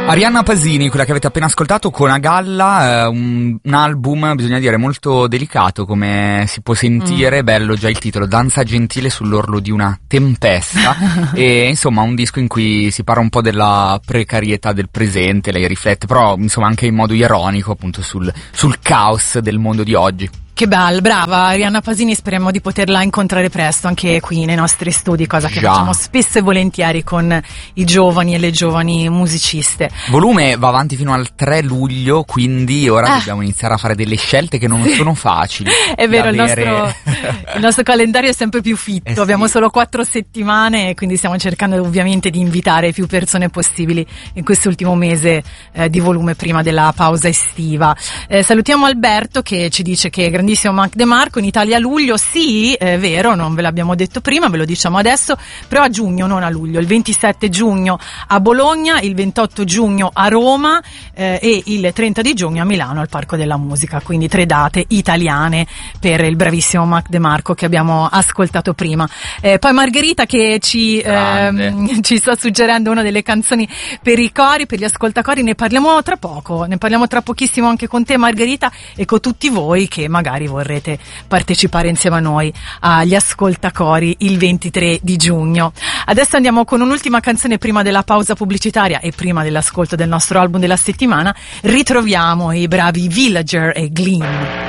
Arianna Pasini, quella che avete appena ascoltato, con A Galla, un album, bisogna dire, molto delicato, come si può sentire, bello già il titolo, Danza gentile sull'orlo di una tempesta, e insomma un disco in cui si parla un po' della precarietà del presente, lei riflette, però insomma anche in modo ironico appunto sul caos del mondo di oggi. Che bello, brava Arianna Pasini, speriamo di poterla incontrare presto anche qui nei nostri studi, cosa che facciamo spesso e volentieri con i giovani e le giovani musiciste. Volume va avanti fino al 3 luglio, quindi ora dobbiamo iniziare a fare delle scelte che non sono facili. È vero, il nostro calendario è sempre più fitto, abbiamo solo 4 settimane, quindi stiamo cercando ovviamente di invitare più persone possibili in quest'ultimo mese di Volume prima della pausa estiva. Salutiamo Alberto che ci dice che grandissimo Mac DeMarco in Italia a luglio, sì, è vero, non ve l'abbiamo detto prima, ve lo diciamo adesso, però a giugno, non a luglio, il 27 giugno a Bologna, il 28 giugno a Roma e il 30 di giugno a Milano al Parco della Musica, quindi 3 date italiane per il bravissimo Mac DeMarco che abbiamo ascoltato prima. Poi Margherita che ci sta suggerendo una delle canzoni per i cori, per gli ascoltacori, ne parliamo tra poco, ne parliamo tra pochissimo anche con te Margherita e con tutti voi che magari vorrete partecipare insieme a noi agli ascoltacori il 23 di giugno. Adesso andiamo con un'ultima canzone prima della pausa pubblicitaria e prima dell'ascolto del nostro album della settimana. Ritroviamo i bravi Villager e Gleam.